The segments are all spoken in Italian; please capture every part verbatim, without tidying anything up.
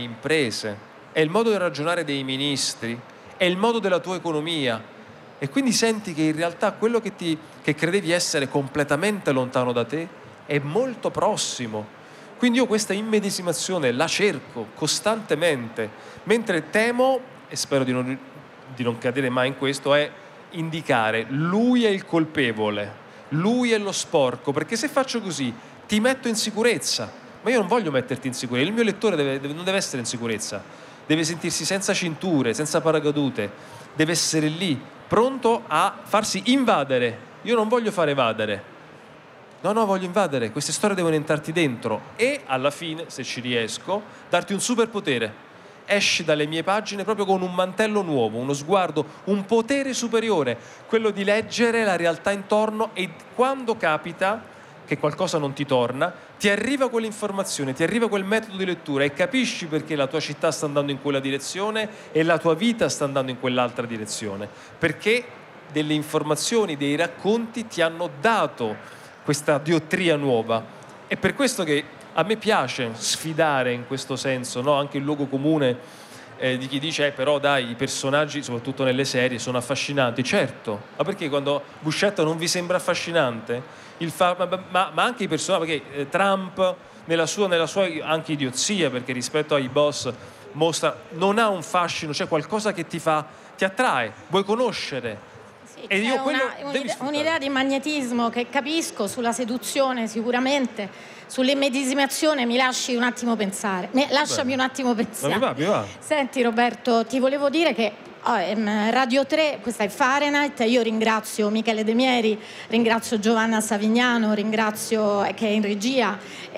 imprese, è il modo di ragionare dei ministri, è il modo della tua economia, e quindi senti che in realtà quello che, ti, che credevi essere completamente lontano da te è molto prossimo. Quindi io questa immedesimazione la cerco costantemente, mentre temo, e spero di non, di non cadere mai in questo, è indicare lui è il colpevole, lui è lo sporco, perché se faccio così ti metto in sicurezza, ma io non voglio metterti in sicurezza. Il mio lettore deve, deve, non deve essere in sicurezza, deve sentirsi senza cinture, senza paracadute, deve essere lì, pronto a farsi invadere. Io non voglio fare evadere, no no voglio invadere, queste storie devono entrarti dentro e alla fine, se ci riesco, darti un superpotere. Esci dalle mie pagine proprio con un mantello nuovo, uno sguardo, un potere superiore, quello di leggere la realtà intorno, e quando capita che qualcosa non ti torna, ti arriva quell'informazione, ti arriva quel metodo di lettura e capisci perché la tua città sta andando in quella direzione e la tua vita sta andando in quell'altra direzione, perché delle informazioni, dei racconti ti hanno dato questa diottria nuova. È per questo che a me piace sfidare in questo senso, no? Anche il luogo comune eh, di chi dice eh, però dai, i personaggi, soprattutto nelle serie, sono affascinanti. Certo, ma perché quando Buscetta non vi sembra affascinante? Il fa- ma, ma, ma anche i personaggi, perché eh, Trump nella sua, nella sua anche idiozia, perché rispetto ai boss mostra, non ha un fascino, c'è qualcosa che ti fa, ti attrae, vuoi conoscere. Sì, e io quello una, un'idea, un'idea di magnetismo che capisco, sulla seduzione sicuramente, sull'immedesimazione mi lasci un attimo pensare. Mi, lasciami Beh, un attimo pensare. Mi va, mi va. Senti Roberto, ti volevo dire che oh, ehm, Radio tre, questa è Fahrenheit, io ringrazio Michele De Mieri, ringrazio Giovanna Savignano, ringrazio eh, che è in regia,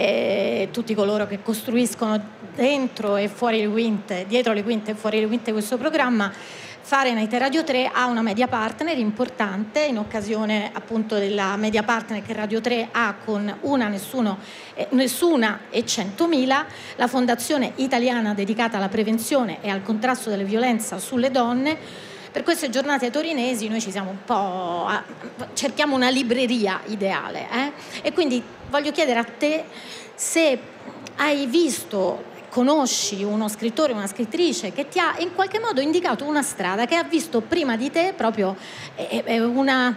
e tutti coloro che costruiscono dentro e fuori le quinte, dietro le quinte e fuori le quinte questo programma. Fahrenheit e Radio tre ha una media partner importante in occasione appunto della media partner che Radio tre ha con una nessuno, eh, Nessuna e centomila, la fondazione italiana dedicata alla prevenzione e al contrasto delle violenze sulle donne. Per queste giornate torinesi noi ci siamo un po' a, cerchiamo una libreria ideale eh? E quindi voglio chiedere a te se hai visto, conosci uno scrittore, una scrittrice che ti ha in qualche modo indicato una strada, che ha visto prima di te proprio una,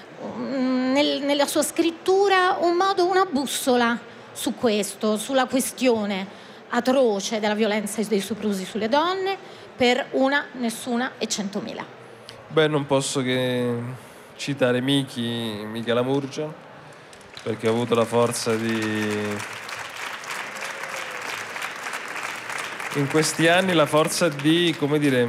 nel, nella sua scrittura un modo, una bussola su questo, sulla questione atroce della violenza e dei soprusi sulle donne, per una, nessuna e centomila. Beh, non posso che citare Miki, Michela Murgia, perché ho avuto la forza di... in questi anni la forza di, come dire,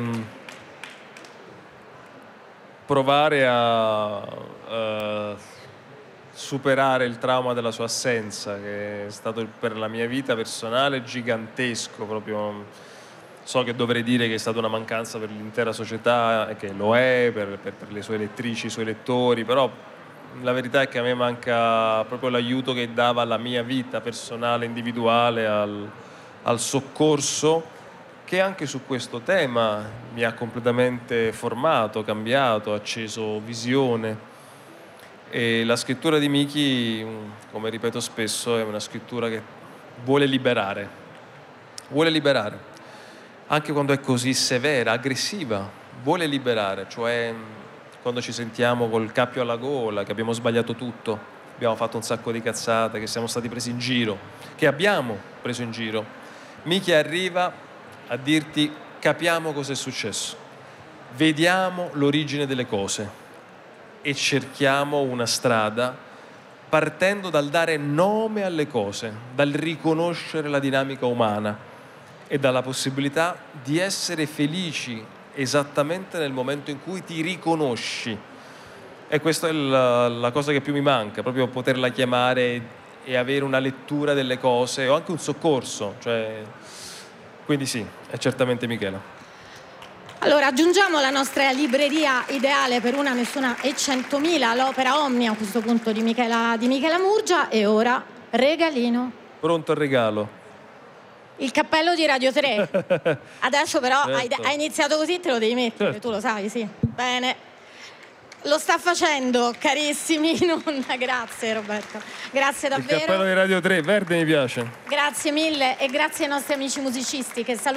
provare a, a superare il trauma della sua assenza, che è stato per la mia vita personale gigantesco. Proprio so che dovrei dire che è stata una mancanza per l'intera società, e che lo è per, per, per le sue lettrici, i suoi lettori, però la verità è che a me manca proprio l'aiuto che dava alla mia vita personale, individuale, al al soccorso, che anche su questo tema mi ha completamente formato, cambiato, acceso visione. E la scrittura di Miki, come ripeto spesso, è una scrittura che vuole liberare, vuole liberare, anche quando è così severa, aggressiva, vuole liberare, cioè quando ci sentiamo col cappio alla gola, che abbiamo sbagliato tutto, abbiamo fatto un sacco di cazzate, che siamo stati presi in giro, che abbiamo preso in giro. Miki arriva a dirti: capiamo cosa è successo, vediamo l'origine delle cose e cerchiamo una strada partendo dal dare nome alle cose, dal riconoscere la dinamica umana e dalla possibilità di essere felici esattamente nel momento in cui ti riconosci. E questa è la, la cosa che più mi manca, proprio poterla chiamare e avere una lettura delle cose, o anche un soccorso, cioè... quindi sì, è certamente Michela. Allora aggiungiamo la nostra libreria ideale per una, nessuna e centomila, l'opera Omnia a questo punto di Michela, di Michela Murgia, e ora regalino. Pronto al regalo. Il cappello di Radio tre. Adesso però certo. hai, hai iniziato così, te lo devi mettere, certo. Tu lo sai, sì. Bene. Lo sta facendo, carissimi, non... grazie Roberto, grazie davvero. Il cappello di Radio tre, verde mi piace. Grazie mille e grazie ai nostri amici musicisti che salutiamo.